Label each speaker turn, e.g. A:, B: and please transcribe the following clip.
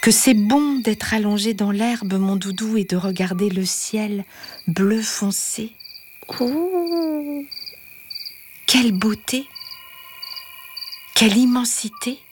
A: que c'est bon d'être allongé dans l'herbe, mon doudou, et de regarder le ciel bleu foncé. Oh, quelle beauté, quelle immensité!